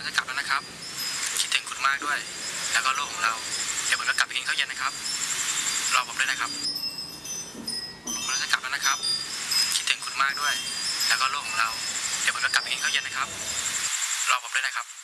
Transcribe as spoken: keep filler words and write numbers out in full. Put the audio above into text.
จะกลับแล้วนะครับคิดถึงคุณมากด้วยแล้วก็โลกของเราเดี๋ยวผมจะกลับไปกินข้าวเย็นนะครับรอผมด้วยนะครับผมกำลังจะกลับแล้วนะครับคิดถึงคุณมากด้วยแล้วก็โลกของเราเดี๋ยวผมจะกลับไปกินข้าวเย็นนะครับรอผมด้วยนะครับ